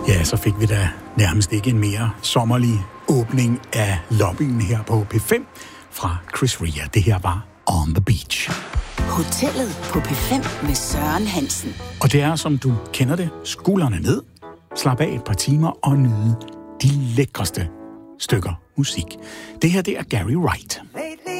Ja, så fik vi da nærmest ikke en mere sommerlig åbning af lobbyen her på P5 fra Chris Rea. Det her var On the Beach. Hotellet på P5 med Søren Hansen. Og det er, som du kender det, skuldrene ned, slap af et par timer og nyde de lækreste stykker musik. Det her, det er Gary Wright.